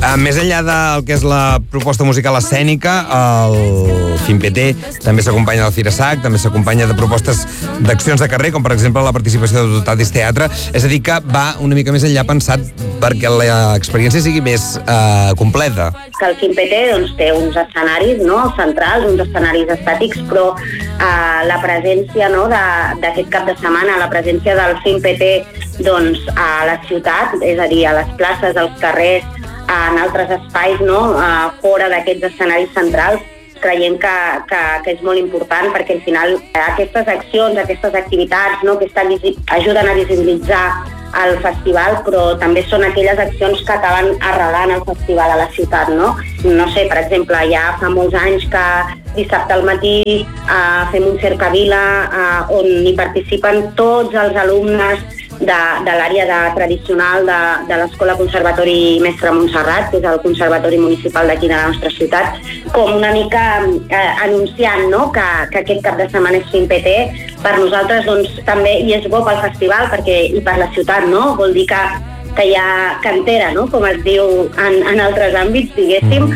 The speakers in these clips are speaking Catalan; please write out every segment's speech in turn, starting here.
Més enllà del que és la proposta musical escènica, el FIMPT també s'acompanya del Firasac, també s'acompanya de propostes d'accions de carrer, com per exemple la participació de Totatis Teatre, és a dir que va una mica més enllà pensat perquè l'experiència sigui més completa. Que el FIMPT doncs, té uns escenaris, no?, centrals, uns escenaris estàtics, però la presència, no?, d'aquest cap de setmana, la presència del FIMPT doncs, a la ciutat, és a dir, a les places, als carrers, en altres espais, no?, fora d'aquests escenaris centrals, creiem que és molt important perquè al final aquestes accions, aquestes activitats, no?, que ajuden a visibilitzar el festival, però també són aquelles accions que acaben arrelant el festival a la ciutat, no? No sé, per exemple, ja fa molts anys que dissabte al matí fem un cercavila on hi participen tots els alumnes de l'àrea tradicional de l'Escola Conservatori Mestre Montserrat, que és el conservatori municipal d'aquí de la nostra ciutat, com una mica anunciant, no?, que aquest cap de setmana és FIMPT. Per nosaltres doncs, també hi és bo pel festival i per la ciutat, no? Vol dir que hi ha cantera, no?, com es diu en altres àmbits, diguéssim,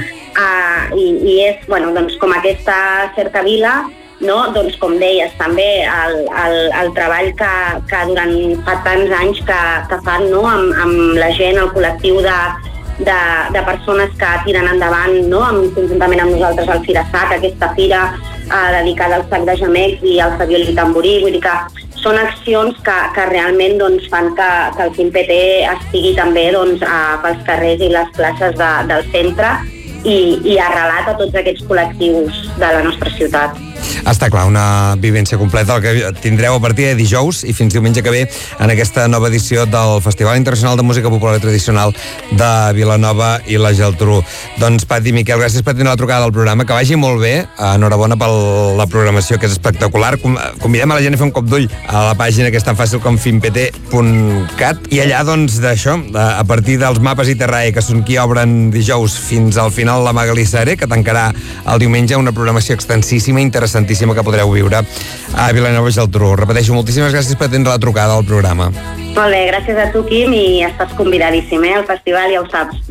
i és doncs, com aquesta cercavila, no? Doncs, com deies, també el treball que durant fa tants anys que fan, no?, amb la gent, el col·lectiu de persones que tiren endavant, no?, conjuntament amb nosaltres al Firasac, aquesta fira dedicada al sac de gemecs i al Fabiol i Tamborí. Vull dir que són accions que realment doncs, fan que el FIMPT estigui també doncs, pels carrers i les places del centre i arrelat a tots aquests col·lectius de la nostra ciutat. Està clar, una vivència completa el que tindreu a partir de dijous i fins diumenge que ve en aquesta nova edició del Festival Internacional de Música Popular i Tradicional de Vilanova i la Geltrú. Doncs, Pat i Miquel, gràcies per tenir la trucada del programa, que vagi molt bé, enhorabona per la programació, que és espectacular. Convidem a la gent a fer un cop d'ull a la pàgina que és tan fàcil com fimpt.cat, i allà, doncs, d'això, a partir dels mapes i Terrae, que són qui obren dijous fins al final la Magalí Saré, que tancarà el diumenge, una programació extensíssima, interessantíssima, que podreu viure a Vilanova i Geltrú. Repeteixo, moltíssimes gràcies per atendre la trucada al programa. Molt bé, gràcies a tu, Quim, i estàs convidadíssim, al festival, ja ho saps.